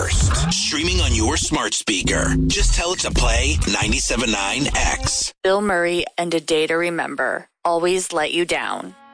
first. Streaming on your smart speaker. Just tell it to play 97.9 X. Bill Murray and A Day to Remember. Always Let You Down.